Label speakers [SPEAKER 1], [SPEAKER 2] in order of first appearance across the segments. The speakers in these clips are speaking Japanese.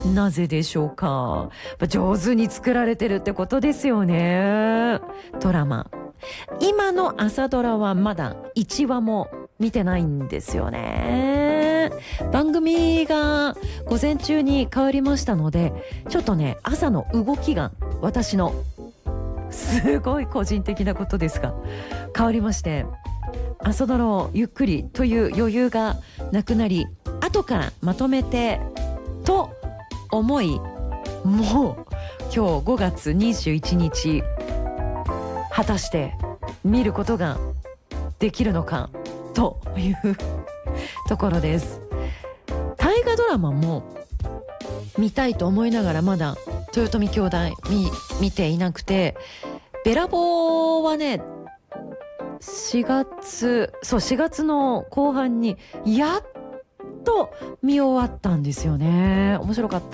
[SPEAKER 1] なぜでしょうか。上手に作られてるってことですよね。ドラマ。今の朝ドラはまだ1話も見てないんですよね。番組が午前中に変わりましたので、ちょっとね、朝の動きが私のすごい個人的なことですが変わりまして、朝ドラをゆっくりという余裕がなくなり、後からまとめてと思い、もう今日5月21日果たして見ることができるのかというところです。大河ドラマも見たいと思いながらまだ豊臣兄弟見ていなくて、べらぼうはね4月の後半にやっと見終わったんですよね。面白かった。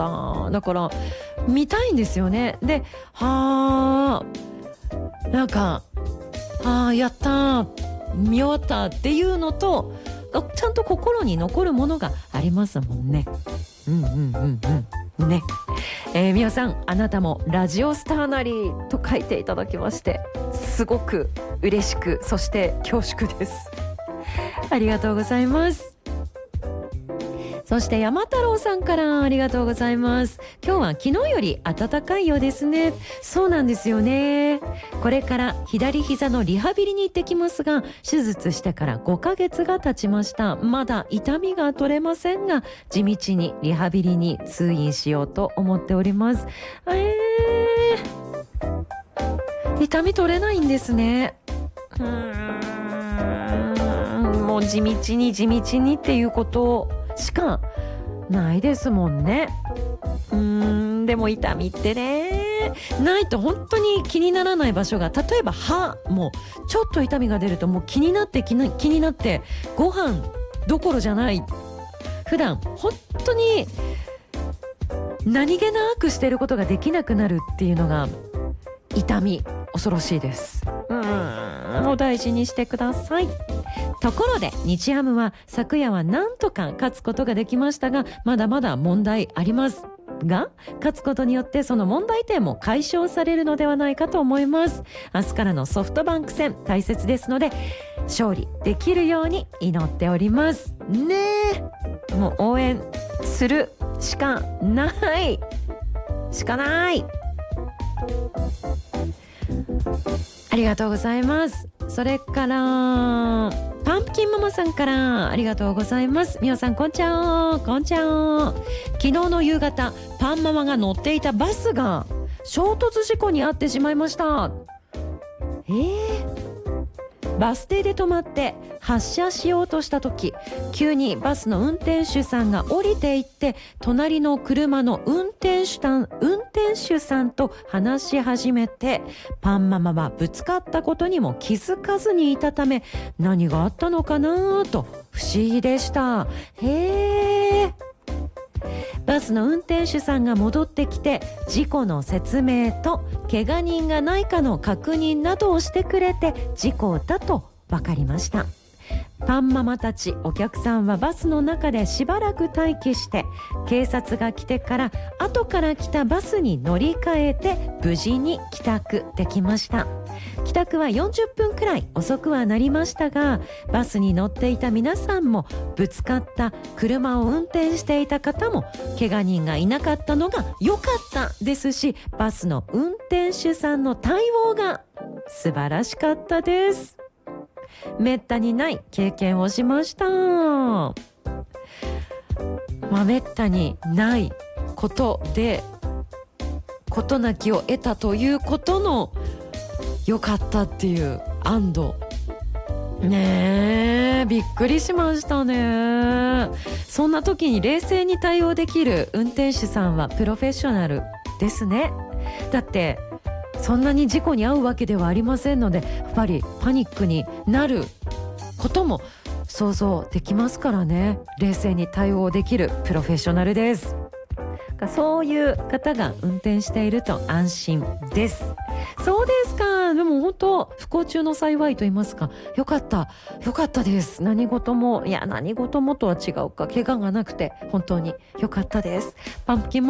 [SPEAKER 1] だから見たいんですよね。で、なんかやった見終わったっていうのと、ちゃんと心に残るものがありますもんね。ね。みおさん、あなたもラジオスターなりと書いていただきまして、すごく嬉しく、そして恐縮です。ありがとうございます。そして山太郎さんからありがとうございます。今日は昨日より暖かいようですね。そうなんですよね。これから左膝のリハビリに行ってきますが、手術してから5ヶ月が経ちました。まだ痛みが取れませんが、地道にリハビリに通院しようと思っております。痛み取れないんですね。もう地道にっていうことしかないですもんね。でも痛みってね、ないと本当に気にならない場所が、例えば歯もちょっと痛みが出るともう気になってご飯どころじゃない。普段本当に何気なくしていることができなくなるっていうのが痛み、恐ろしいです。お大事にしてください。ところで日ハムは昨夜はなんとか勝つことができましたが、まだまだ問題ありますが、勝つことによってその問題点も解消されるのではないかと思います。明日からのソフトバンク戦大切ですので、勝利できるように祈っておりますね。もう応援するしかない。ありがとうございます。それからパンプキンママさんからありがとうございます。みおさん、こんちゃん。昨日の夕方、パンママが乗っていたバスが衝突事故に遭ってしまいました。バス停で止まって発車しようとした時、急にバスの運転手さんが降りていって、隣の車の運転手さんと話し始めて、パンママはぶつかったことにも気づかずにいたため、何があったのかなと不思議でした。バスの運転手さんが戻ってきて、事故の説明と怪我人がないかの確認などをしてくれて、事故だと分かりました。パンママたちお客さんはバスの中でしばらく待機して、警察が来てから後から来たバスに乗り換えて無事に帰宅できました。帰宅は40分くらい遅くはなりましたが、バスに乗っていた皆さんも、ぶつかった車を運転していた方も怪我人がいなかったのが良かったですし、バスの運転手さんの対応が素晴らしかったです。めったにない経験をしました。めったにないことで事なきを得たということの良かったっていう安堵ね。びっくりしましたね。そんな時に冷静に対応できる運転手さんはプロフェッショナルですね。だってそんなに事故に遭うわけではありませんので、やっぱりパニックになることも想像できますからね。冷静に対応できるプロフェッショナルです。そういう方が運転していると安心です。そうですか。でも本当不幸中の幸いと言いますか、よかったです。何事もとは違うか、怪我がなくて本当によかったです。パンプキン